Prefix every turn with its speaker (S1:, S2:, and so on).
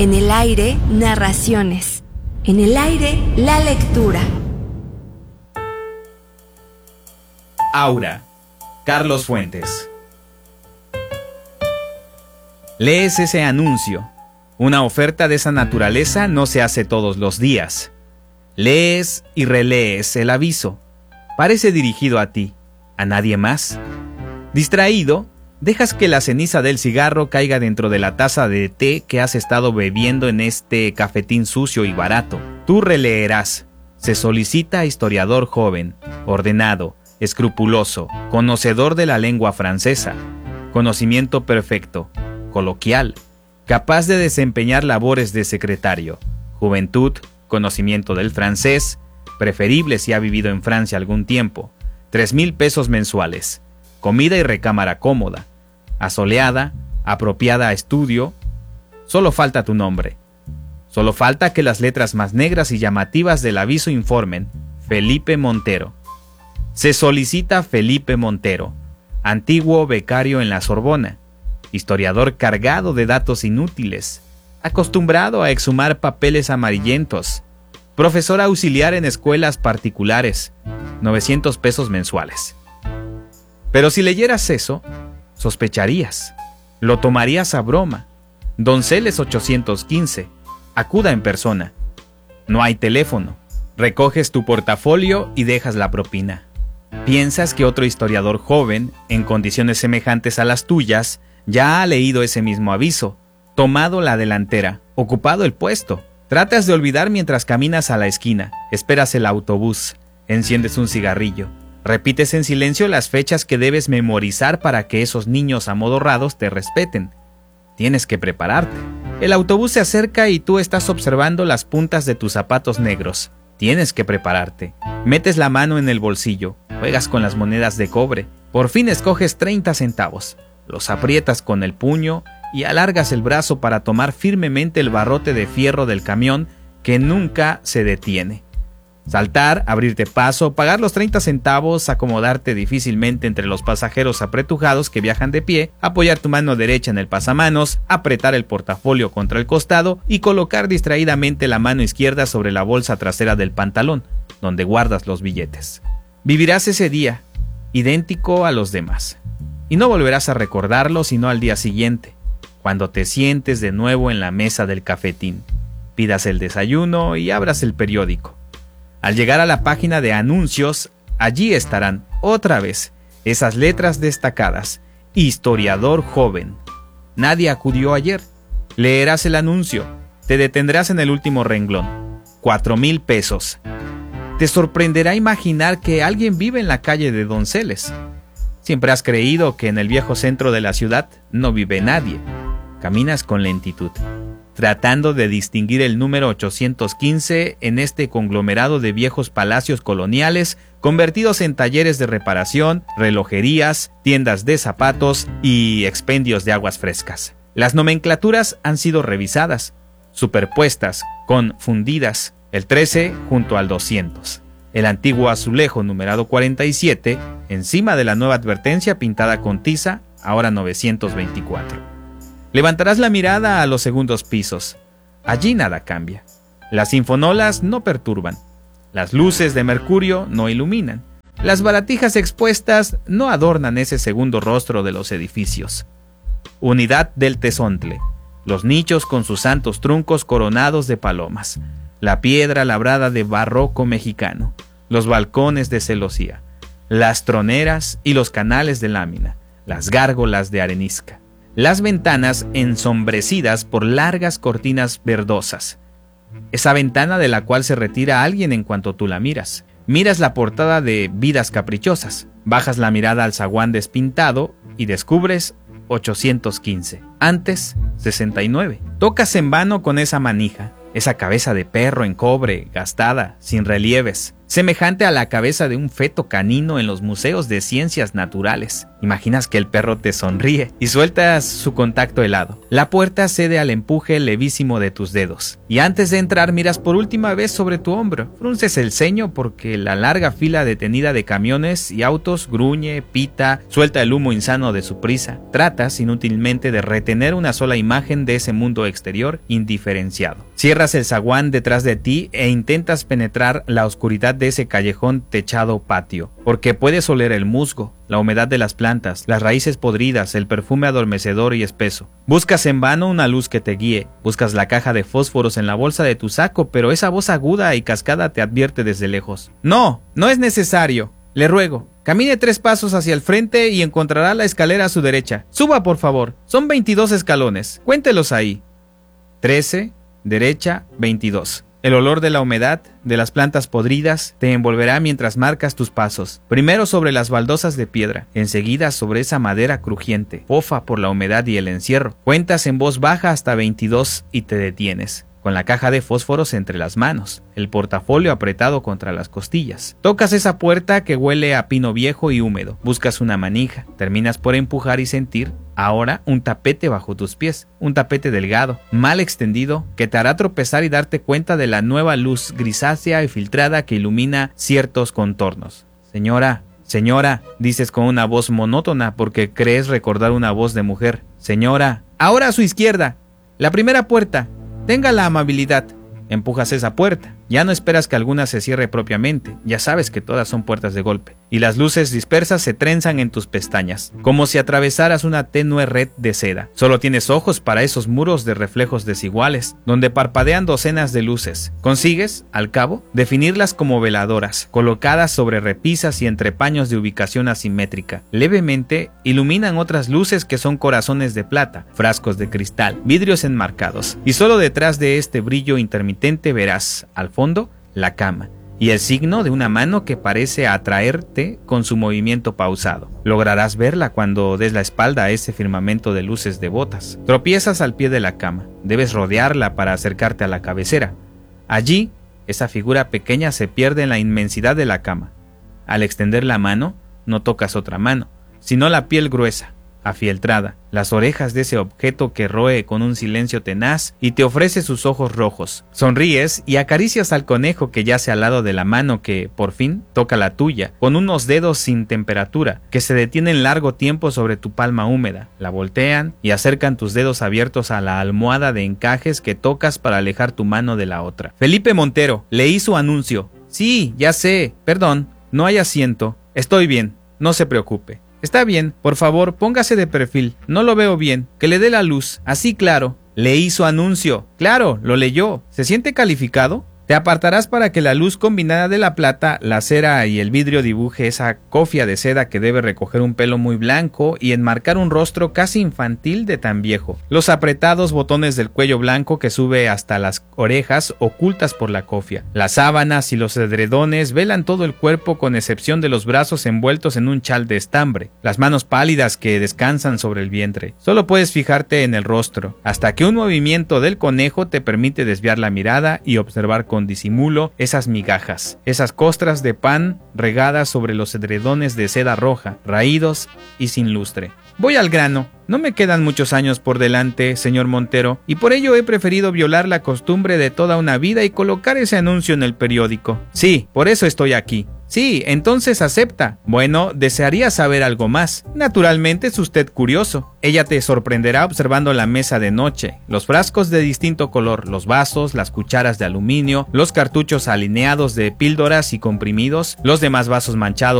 S1: En el aire, narraciones. En el aire, la lectura.
S2: Aura, Carlos Fuentes. Lees ese anuncio. Una oferta de esa naturaleza no se hace todos los días. Lees y relees el aviso. Parece dirigido a ti, a nadie más. Distraído, dejas que la ceniza del cigarro caiga dentro de la taza de té que has estado bebiendo en este cafetín sucio y barato. Tú releerás. Se solicita historiador joven, ordenado, escrupuloso, conocedor de la lengua francesa, conocimiento perfecto, coloquial, capaz de desempeñar labores de secretario, juventud, conocimiento del francés, preferible si ha vivido en Francia algún tiempo, 3,000 pesos mensuales, comida y recámara cómoda, asoleada, apropiada a estudio. Solo falta tu nombre. Solo falta que las letras más negras y llamativas del aviso informen: Felipe Montero. Se solicita Felipe Montero, antiguo becario en la Sorbona, historiador cargado de datos inútiles, acostumbrado a exhumar papeles amarillentos, profesor auxiliar en escuelas particulares, 900 pesos mensuales. Pero si leyeras eso, sospecharías, lo tomarías a broma. Donceles 815, acuda en persona. No hay teléfono. Recoges tu portafolio y dejas la propina. Piensas que otro historiador joven, en condiciones semejantes a las tuyas, ya ha leído ese mismo aviso, tomado la delantera, ocupado el puesto. Tratas de olvidar mientras caminas a la esquina, esperas el autobús, enciendes un cigarrillo, repites en silencio las fechas que debes memorizar para que esos niños amodorrados te respeten. Tienes que prepararte. El autobús se acerca y tú estás observando las puntas de tus zapatos negros. Tienes que prepararte. Metes la mano en el bolsillo, juegas con las monedas de cobre. Por fin escoges 30 centavos. Los aprietas con el puño y alargas el brazo para tomar firmemente el barrote de fierro del camión que nunca se detiene. Saltar, abrirte paso, pagar los 30 centavos, acomodarte difícilmente entre los pasajeros apretujados que viajan de pie, apoyar tu mano derecha en el pasamanos, apretar el portafolio contra el costado y colocar distraídamente la mano izquierda sobre la bolsa trasera del pantalón, donde guardas los billetes. Vivirás ese día, idéntico a los demás, y no volverás a recordarlo sino al día siguiente, cuando te sientes de nuevo en la mesa del cafetín, pidas el desayuno y abras el periódico. Al llegar a la página de anuncios, allí estarán, otra vez, esas letras destacadas: historiador joven. Nadie acudió ayer. Leerás el anuncio. Te detendrás en el último renglón. 4,000 pesos. Te sorprenderá imaginar que alguien vive en la calle de Donceles. Siempre has creído que en el viejo centro de la ciudad no vive nadie. Caminas con lentitud, tratando de distinguir el número 815 en este conglomerado de viejos palacios coloniales convertidos en talleres de reparación, relojerías, tiendas de zapatos y expendios de aguas frescas. Las nomenclaturas han sido revisadas, superpuestas, confundidas, el 13 junto al 200. El antiguo azulejo numerado 47, encima de la nueva advertencia pintada con tiza, ahora 924. Levantarás la mirada a los segundos pisos. Allí nada cambia. Las infonolas no perturban. Las luces de mercurio no iluminan. Las baratijas expuestas no adornan ese segundo rostro de los edificios. Unidad del Tezontle. Los nichos con sus santos truncos coronados de palomas. La piedra labrada de barroco mexicano. Los balcones de celosía. Las troneras y los canales de lámina. Las gárgolas de arenisca. Las ventanas ensombrecidas por largas cortinas verdosas. Esa ventana de la cual se retira alguien en cuanto tú la miras. Miras la portada de Vidas Caprichosas. Bajas la mirada al zaguán despintado y descubres 815. Antes, 69. Tocas en vano con esa manija. Esa cabeza de perro en cobre, gastada, sin relieves, semejante a la cabeza de un feto canino en los museos de ciencias naturales. Imaginas que el perro te sonríe y sueltas su contacto helado. La puerta cede al empuje levísimo de tus dedos. Y antes de entrar miras por última vez sobre tu hombro. Frunces el ceño porque la larga fila detenida de camiones y autos gruñe, pita, suelta el humo insano de su prisa. Tratas inútilmente de retener una sola imagen de ese mundo exterior indiferenciado. Cierras el zaguán detrás de ti e intentas penetrar la oscuridad de ese callejón techado patio, porque puedes oler el musgo, la humedad de las plantas, las raíces podridas, el perfume adormecedor y espeso. Buscas en vano una luz que te guíe, buscas la caja de fósforos en la bolsa de tu saco, pero esa voz aguda y cascada te advierte desde lejos. No, no es necesario. Le ruego, camine 3 pasos hacia el frente y encontrará la escalera a su derecha. Suba, por favor. Son 22 escalones. Cuéntelos ahí. 13, derecha, 22. El olor de la humedad, de las plantas podridas, te envolverá mientras marcas tus pasos. Primero sobre las baldosas de piedra, enseguida sobre esa madera crujiente, fofa por la humedad y el encierro. Cuentas en voz baja hasta 22 y te detienes, con la caja de fósforos entre las manos, el portafolio apretado contra las costillas. Tocas esa puerta que huele a pino viejo y húmedo. Buscas una manija, terminas por empujar y sentir ahora un tapete bajo tus pies, un tapete delgado, mal extendido, que te hará tropezar y darte cuenta de la nueva luz grisácea y filtrada que ilumina ciertos contornos. Señora, señora, dices con una voz monótona porque crees recordar una voz de mujer. Señora, ahora a su izquierda, la primera puerta. Tenga la amabilidad. Empujas esa puerta. Ya no esperas que alguna se cierre propiamente. Ya sabes que todas son puertas de golpe. Y las luces dispersas se trenzan en tus pestañas, como si atravesaras una tenue red de seda. Solo tienes ojos para esos muros de reflejos desiguales, donde parpadean docenas de luces. Consigues, al cabo, definirlas como veladoras, colocadas sobre repisas y entrepaños de ubicación asimétrica. Levemente, iluminan otras luces que son corazones de plata, frascos de cristal, vidrios enmarcados. Y solo detrás de este brillo intermitente verás, al fondo, la cama y el signo de una mano que parece atraerte con su movimiento pausado. Lograrás verla cuando des la espalda a ese firmamento de luces devotas. Tropiezas al pie de la cama. Debes rodearla para acercarte a la cabecera. Allí, esa figura pequeña se pierde en la inmensidad de la cama. Al extender la mano, no tocas otra mano, sino la piel gruesa, afieltrada, las orejas de ese objeto que roe con un silencio tenaz y te ofrece sus ojos rojos. Sonríes y acaricias al conejo que yace al lado de la mano que, por fin, toca la tuya, con unos dedos sin temperatura, que se detienen largo tiempo sobre tu palma húmeda, la voltean y acercan tus dedos abiertos a la almohada de encajes que tocas para alejar tu mano de la otra. Felipe Montero, leí su anuncio. Sí, ya sé, perdón, no hay asiento. Estoy bien, no se preocupe. Está bien, por favor, póngase de perfil. No lo veo bien. Que le dé la luz. Así, claro. Leí su anuncio. Claro, lo leyó. ¿Se siente calificado? Te apartarás para que la luz combinada de la plata, la cera y el vidrio dibuje esa cofia de seda que debe recoger un pelo muy blanco y enmarcar un rostro casi infantil de tan viejo. Los apretados botones del cuello blanco que sube hasta las orejas ocultas por la cofia. Las sábanas y los edredones velan todo el cuerpo con excepción de los brazos envueltos en un chal de estambre. Las manos pálidas que descansan sobre el vientre. Solo puedes fijarte en el rostro, hasta que un movimiento del conejo te permite desviar la mirada y observar con disimulo esas migajas, esas costras de pan regadas sobre los edredones de seda roja, raídos y sin lustre. Voy al grano. No me quedan muchos años por delante, señor Montero, y por ello he preferido violar la costumbre de toda una vida y colocar ese anuncio en el periódico. Sí, por eso estoy aquí. Sí, entonces acepta. Bueno, desearía saber algo más. Naturalmente es usted curioso. Ella te sorprenderá observando la mesa de noche, los frascos de distinto color, los vasos, las cucharas de aluminio, los cartuchos alineados de píldoras y comprimidos, los demás vasos manchados